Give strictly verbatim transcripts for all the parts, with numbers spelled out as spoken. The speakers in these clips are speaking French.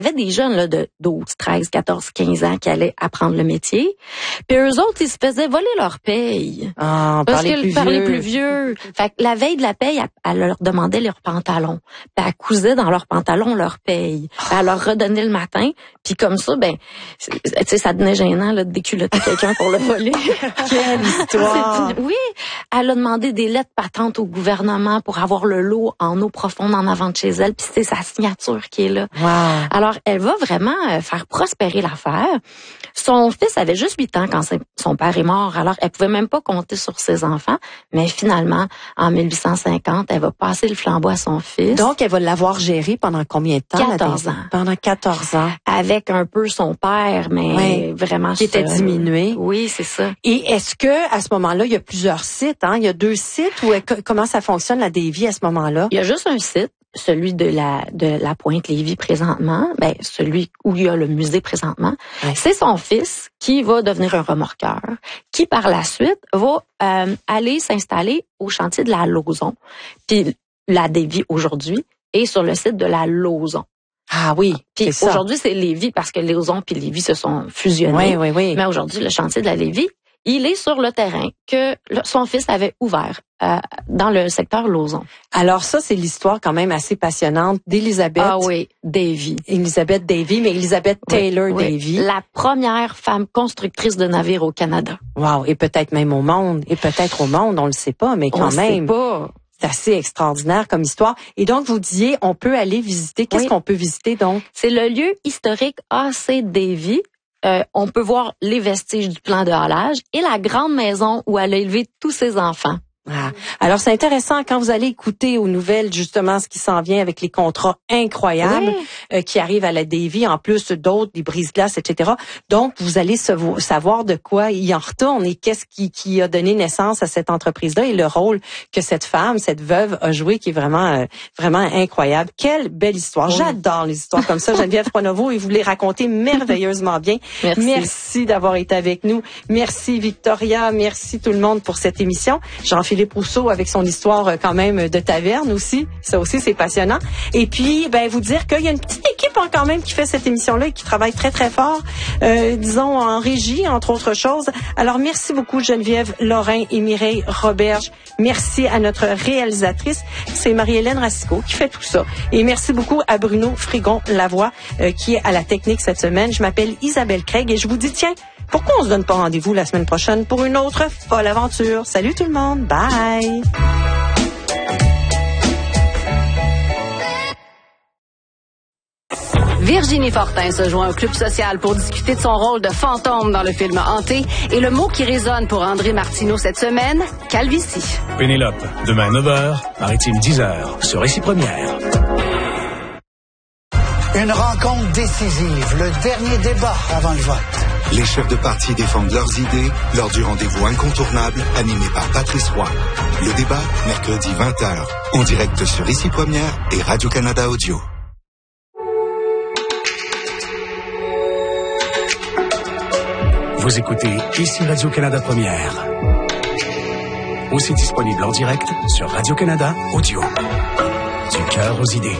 Il y avait des jeunes là, de douze, treize, quatorze, quinze ans qui allaient apprendre le métier. Puis eux autres, ils se faisaient voler leur paye. Ah, parce par les que plus par vieux. les plus vieux. Fait que la veille de la paye, elle, elle leur demandait leurs pantalons. Puis elle cousait dans leurs pantalons leur paye. Puis elle leur redonnait le matin. Puis comme ça, ben, tu sais, ça devenait gênant là, de déculotter quelqu'un pour le voler. Quelle histoire! Oui, elle a demandé des lettres patentes au gouvernement pour avoir le lot en eau profonde en avant de chez elle. Puis c'est sa signature qui est là. Wow. Alors, elle va vraiment faire prospérer l'affaire. Son fils avait juste huit ans quand son père est mort. Alors, elle pouvait même pas compter sur ses enfants. Mais finalement, en mille huit cent cinquante, elle va passer le flambeau à son fils. Donc, elle va l'avoir géré pendant combien de temps? quatorze ans. Pendant quatorze ans. Avec un peu son père, mais oui. vraiment... Qui était diminué. Oui, c'est ça. Et est-ce que à ce moment-là, il y a plusieurs sites? Hein? Il y a deux sites? Ou comment ça fonctionne, la Davy, à ce moment-là? Il y a juste un site. Celui de la de la Pointe-Lévis présentement, ben celui où il y a le musée présentement, oui. C'est son fils qui va devenir un remorqueur, qui par la suite va euh, aller s'installer au chantier de la Lauson. Puis la Davy aujourd'hui est sur le site de la Lauson. Ah oui, puis c'est ça. Aujourd'hui c'est Lévis parce que Lauson puis Lévis se sont fusionnés. Oui, oui, oui. Mais aujourd'hui le chantier de la Lévis, il est sur le terrain que son fils avait ouvert euh, dans le secteur Lauson. Alors ça, c'est l'histoire quand même assez passionnante d'Elizabeth. Ah oui, Davy. Elizabeth Davy, mais Elizabeth Taylor oui, oui. Davy. La première femme constructrice de navires au Canada. Wow, et peut-être même au monde, et peut-être au monde, on le sait pas, mais quand on même. Sait pas. C'est assez extraordinaire comme histoire. Et donc, vous disiez, on peut aller visiter. Qu'est-ce oui. qu'on peut visiter donc? C'est le lieu historique A C Davy. Euh, on peut voir les vestiges du plan de halage et la grande maison où elle a élevé tous ses enfants. Ah. Alors, c'est intéressant quand vous allez écouter aux nouvelles, justement, ce qui s'en vient avec les contrats incroyables oui. euh, qui arrivent à la Davy, en plus d'autres, des brise-glaces, et cetera. Donc, vous allez savoir de quoi il en retourne et qu'est-ce qui, qui a donné naissance à cette entreprise-là et le rôle que cette femme, cette veuve a joué qui est vraiment, euh, vraiment incroyable. Quelle belle histoire. Oui. J'adore les histoires comme ça. Geneviève Pronovo, et vous les racontez merveilleusement bien. Merci. Merci d'avoir été avec nous. Merci Victoria. Merci tout le monde pour cette émission. Jean-Philippe Rousseau avec son histoire quand même de taverne aussi. Ça aussi, c'est passionnant. Et puis, ben vous dire qu'il y a une petite équipe hein, quand même qui fait cette émission-là et qui travaille très, très fort, euh, disons, en régie, entre autres choses. Alors, merci beaucoup Geneviève, Lorrain et Mireille Roberge. Merci à notre réalisatrice, c'est Marie-Hélène Racicot qui fait tout ça. Et merci beaucoup à Bruno Frigon-Lavoie euh, qui est à la technique cette semaine. Je m'appelle Isabelle Craig et je vous dis, tiens, pourquoi on se donne pas rendez-vous la semaine prochaine pour une autre folle aventure? Salut tout le monde. Bye. Virginie Fortin se joint au Club social pour discuter de son rôle de fantôme dans le film Hanté et le mot qui résonne pour André Martineau cette semaine, calvitie. Pénélope, demain neuf heures, Maritime dix heures, sur Ici Première. Une rencontre décisive, le dernier débat avant le vote. Les chefs de parti défendent leurs idées lors du rendez-vous incontournable animé par Patrice Roy. Le débat, mercredi vingt heures, en direct sur Ici Première et Radio-Canada Audio. Vous écoutez Ici Radio-Canada Première. Aussi disponible en direct sur Radio-Canada Audio. Du cœur aux idées.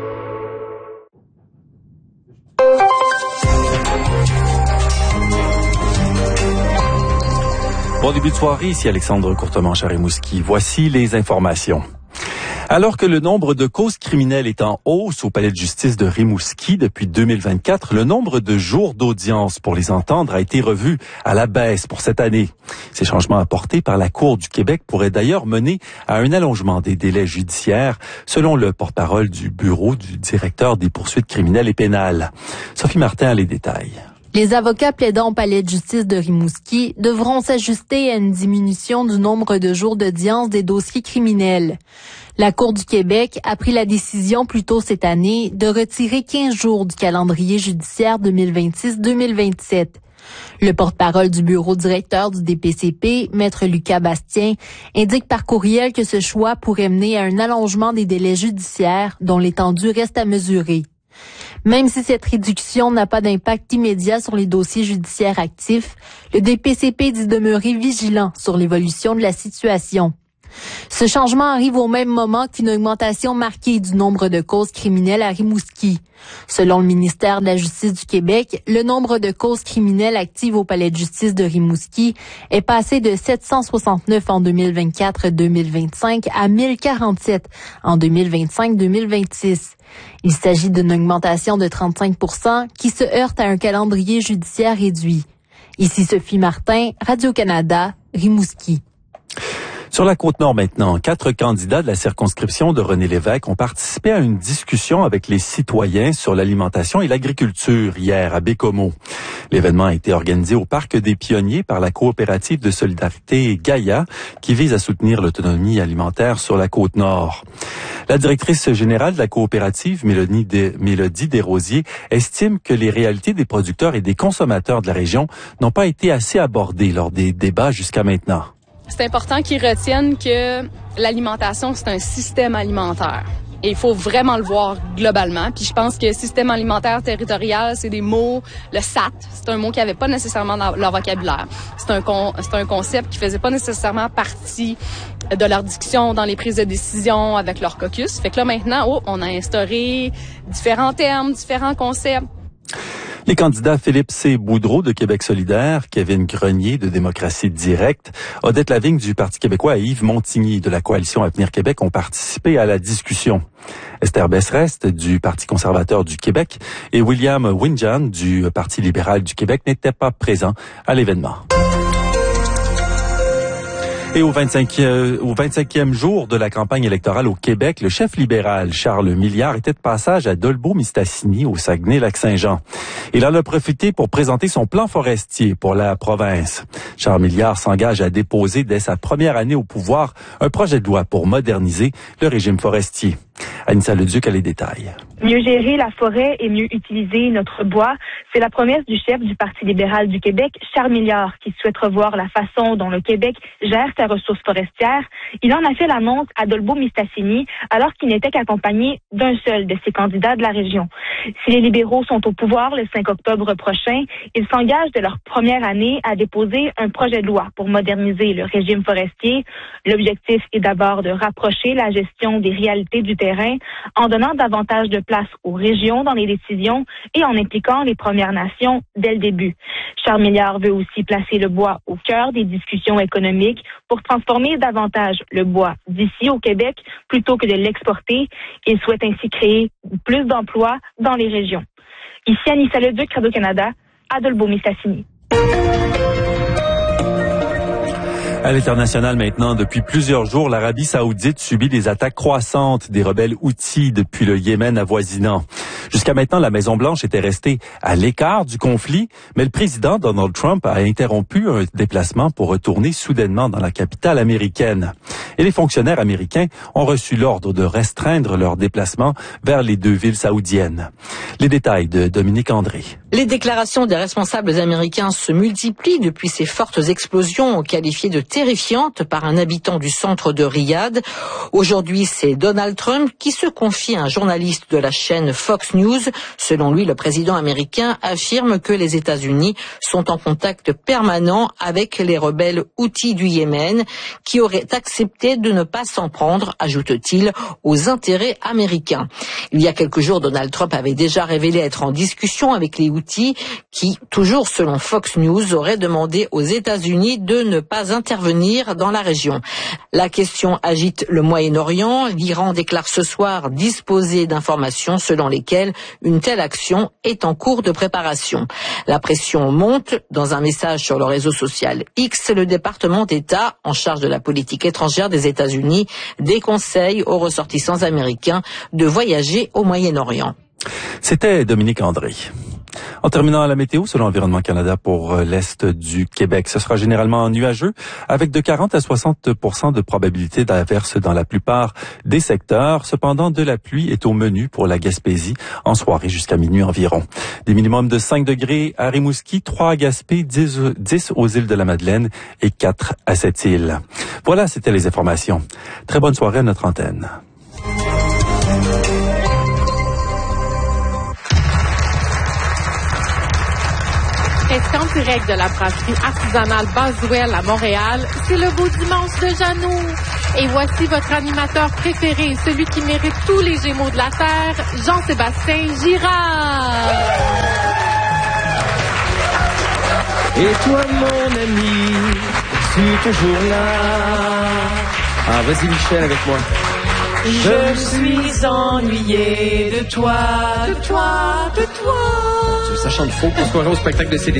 Bon début de soirée, ici Alexandre Courtemanche à Rimouski. Voici les informations. Alors que le nombre de causes criminelles est en hausse au palais de justice de Rimouski depuis deux mille vingt-quatre, le nombre de jours d'audience pour les entendre a été revu à la baisse pour cette année. Ces changements apportés par la Cour du Québec pourraient d'ailleurs mener à un allongement des délais judiciaires, selon le porte-parole du bureau du directeur des poursuites criminelles et pénales. Sophie Martin a les détails. Les avocats plaidant au palais de justice de Rimouski devront s'ajuster à une diminution du nombre de jours d'audience des dossiers criminels. La Cour du Québec a pris la décision plus tôt cette année de retirer quinze jours du calendrier judiciaire deux mille vingt-six deux mille vingt-sept. Le porte-parole du bureau directeur du D P C P, Maître Lucas Bastien, indique par courriel que ce choix pourrait mener à un allongement des délais judiciaires dont l'étendue reste à mesurer. Même si cette réduction n'a pas d'impact immédiat sur les dossiers judiciaires actifs, le D P C P dit demeurer vigilant sur l'évolution de la situation. Ce changement arrive au même moment qu'une augmentation marquée du nombre de causes criminelles à Rimouski. Selon le ministère de la Justice du Québec, le nombre de causes criminelles actives au palais de justice de Rimouski est passé de sept cent soixante-neuf en deux mille vingt-quatre deux mille vingt-cinq à mille quarante-sept en deux mille vingt-cinq deux mille vingt-six. Il s'agit d'une augmentation de trente-cinq pour cent qui se heurte à un calendrier judiciaire réduit. Ici Sophie Martin, Radio-Canada, Rimouski. Sur la Côte-Nord maintenant, quatre candidats de la circonscription de René Lévesque ont participé à une discussion avec les citoyens sur l'alimentation et l'agriculture hier à Bécomo. L'événement a été organisé au Parc des Pionniers par la coopérative de solidarité Gaïa qui vise à soutenir l'autonomie alimentaire sur la Côte-Nord. La directrice générale de la coopérative, Mélodie, Des- Mélodie Desrosiers, estime que les réalités des producteurs et des consommateurs de la région n'ont pas été assez abordées lors des débats jusqu'à maintenant. C'est important qu'ils retiennent que l'alimentation, c'est un système alimentaire. Et il faut vraiment le voir globalement. Puis je pense que système alimentaire territorial, c'est des mots, le S A T, c'est un mot qui avait pas nécessairement dans leur vocabulaire. C'est un con, c'est un concept qui faisait pas nécessairement partie de leur discussion dans les prises de décision avec leur caucus. Fait que là maintenant, oh, on a instauré différents termes, différents concepts. Les candidats Philippe C. Boudreau de Québec solidaire, Kevin Grenier de Démocratie directe, Odette Lavigne du Parti québécois et Yves Montigny de la Coalition Avenir Québec ont participé à la discussion. Esther Besserest du Parti conservateur du Québec et William Windjan du Parti libéral du Québec n'étaient pas présents à l'événement. Et au vingt-cinquième, au vingt-cinquième jour de la campagne électorale au Québec, le chef libéral Charles Milliard était de passage à Dolbeau-Mistassini au Saguenay-Lac-Saint-Jean. Il en a profité pour présenter son plan forestier pour la province. Charles Milliard s'engage à déposer dès sa première année au pouvoir un projet de loi pour moderniser le régime forestier. Anissa Leduc a les détails. Mieux gérer la forêt et mieux utiliser notre bois, c'est la promesse du chef du Parti libéral du Québec, Charles Milliard, qui souhaite revoir la façon dont le Québec gère ses ressources forestières. Il en a fait l'annonce à Dolbeau-Mistassini alors qu'il n'était qu'accompagné d'un seul de ses candidats de la région. Si les libéraux sont au pouvoir le cinq octobre prochain, ils s'engagent de leur première année à déposer un projet de loi pour moderniser le régime forestier. L'objectif est d'abord de rapprocher la gestion des réalités du terrain en donnant davantage de place aux régions dans les décisions et en impliquant les Premières Nations dès le début. Charles Milliard veut aussi placer le bois au cœur des discussions économiques pour transformer davantage le bois d'ici au Québec plutôt que de l'exporter. Il souhaite ainsi créer plus d'emplois dans les régions. Ici Anissa Leduc, Radio-Canada, à Dolbeau-Mistassini. À l'international maintenant, depuis plusieurs jours, l'Arabie saoudite subit des attaques croissantes des rebelles Houthis depuis le Yémen avoisinant. Jusqu'à maintenant, la Maison-Blanche était restée à l'écart du conflit, mais le président Donald Trump a interrompu un déplacement pour retourner soudainement dans la capitale américaine. Et les fonctionnaires américains ont reçu l'ordre de restreindre leur déplacement vers les deux villes saoudiennes. Les détails de Dominique André. Les déclarations des responsables américains se multiplient depuis ces fortes explosions qualifiées de terrifiantes par un habitant du centre de Riyad. Aujourd'hui, c'est Donald Trump qui se confie à un journaliste de la chaîne Fox News. Selon lui, le président américain affirme que les États-Unis sont en contact permanent avec les rebelles Houthis du Yémen qui auraient accepté de ne pas s'en prendre, ajoute-t-il, aux intérêts américains. Il y a quelques jours, Donald Trump avait déjà révélé être en discussion avec les Houthis qui, toujours selon Fox News, auraient demandé aux États-Unis de ne pas intervenir dans la région. La question agite le Moyen-Orient. L'Iran déclare ce soir disposer d'informations selon lesquelles une telle action est en cours de préparation. La pression monte. Dans un message sur le réseau social X, le département d'État en charge de la politique étrangère des États-Unis déconseille aux ressortissants américains de voyager au Moyen-Orient. C'était Dominique André. En terminant à la météo, selon Environnement Canada pour l'Est du Québec, ce sera généralement nuageux avec de quarante à soixante pour cent de probabilité d'averse dans la plupart des secteurs. Cependant, de la pluie est au menu pour la Gaspésie en soirée jusqu'à minuit environ. Des minimums de cinq degrés à Rimouski, trois à Gaspé, dix, dix aux îles de la Madeleine et quatre à Sept-Îles. Voilà, c'était les informations. Très bonne soirée à notre antenne. Question direct de la brasserie artisanale Baswell à Montréal, c'est le beau dimanche de Janou. Et voici votre animateur préféré, celui qui mérite tous les Gémeaux de la Terre, Jean-Sébastien Girard. Et toi, mon ami, es-tu toujours là? Ah, vas-y, Michel, avec moi. Je suis ennuyé de toi, de toi, de toi. Ça chante faux pour se croire au spectacle de Céline.